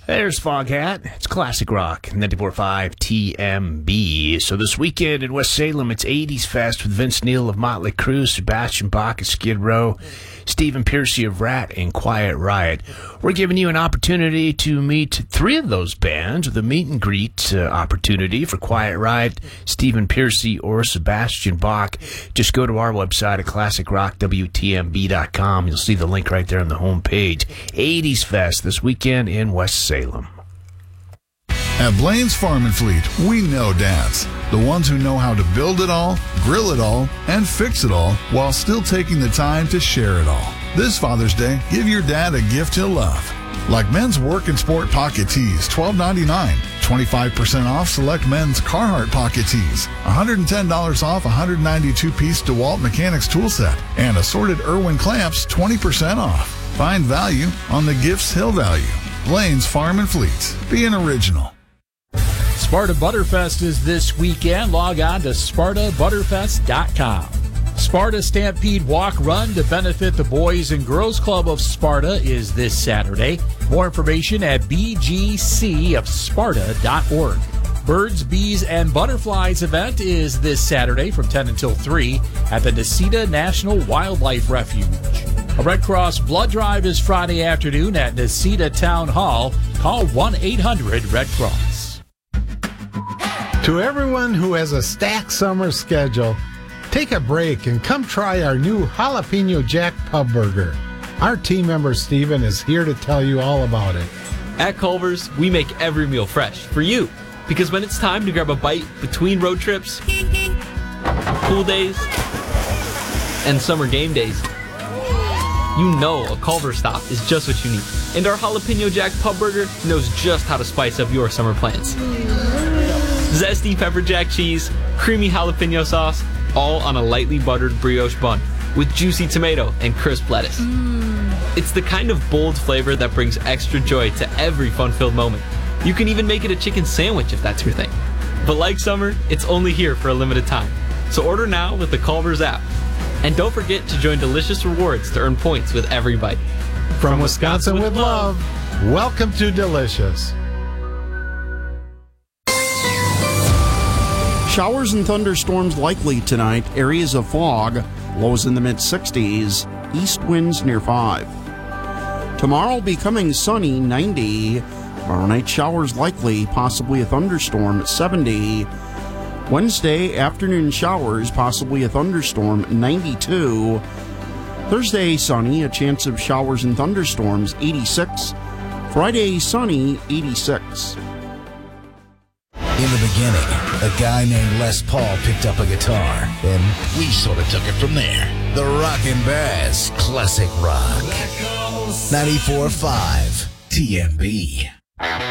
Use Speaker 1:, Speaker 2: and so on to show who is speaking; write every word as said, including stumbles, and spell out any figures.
Speaker 1: There's Foghat. It's classic rock, ninety-four point five T M B. So this weekend in West Salem, it's eighties Fest with Vince Neil of Motley Crue, Sebastian Bach of Skid Row, Stephen Pearcy of Rat, and Quiet Riot. We're giving you an opportunity to meet three of those bands with a meet and greet uh, opportunity for Quiet Riot, Stephen Pearcy, or Sebastian Bach. Just go to our website at classic rock w t m b dot com. You'll see the link right there on the home page. eighties Fest this weekend in West Salem.
Speaker 2: At Blaine's Farm and Fleet, we know dads. The ones who know how to build it all, grill it all, and fix it all while still taking the time to share it all. This Father's Day, give your dad a gift he'll love. Like men's work and sport pocket tees, twelve ninety-nine. twenty-five percent off select men's Carhartt pocket tees. one hundred ten dollars off one hundred ninety-two piece DeWalt Mechanics tool set. And assorted Irwin clamps, twenty percent off. Find value on the gifts he'll value. Blaine's Farm and Fleet. Be an original.
Speaker 3: Sparta Butterfest is this weekend. Log on to sparta butterfest dot com. Sparta Stampede Walk Run to benefit the Boys and Girls Club of Sparta is this Saturday. More information at b g c of sparta dot org. Birds, Bees, and Butterflies event is this Saturday from ten until three at the Necedah National Wildlife Refuge. A Red Cross blood drive is Friday afternoon at Necedah Town Hall. Call one eight hundred red cross.
Speaker 4: To everyone who has a stacked summer schedule, take a break and come try our new Jalapeno Jack Pub Burger. Our team member Steven is here to tell you all about it.
Speaker 5: At Culver's, we make every meal fresh for you. Because when it's time to grab a bite between road trips, pool days, and summer game days, you know a Culver's stop is just what you need. And our Jalapeno Jack Pub Burger knows just how to spice up your summer plans. Zesty pepper jack cheese, creamy jalapeno sauce, all on a lightly buttered brioche bun with juicy tomato and crisp lettuce. Mm. It's the kind of bold flavor that brings extra joy to every fun-filled moment. You can even make it a chicken sandwich if that's your thing. But like summer, it's only here for a limited time. So order now with the Culver's app. And don't forget to join Delicious Rewards to earn points with every bite.
Speaker 4: From, From Wisconsin, Wisconsin with love, welcome to Delicious.
Speaker 6: Showers and thunderstorms likely tonight. Areas of fog. Lows in the mid sixties. East winds near five. Tomorrow becoming sunny, ninety. Tomorrow night showers likely, possibly a thunderstorm, seventy. Wednesday afternoon showers, possibly a thunderstorm, ninety-two. Thursday sunny, a chance of showers and thunderstorms, eighty-six. Friday sunny, eighty-six.
Speaker 7: In the beginning, a guy named Les Paul picked up a guitar, and we sort of took it from there. The Rockin' Bass Classic Rock. ninety-four point five T M B.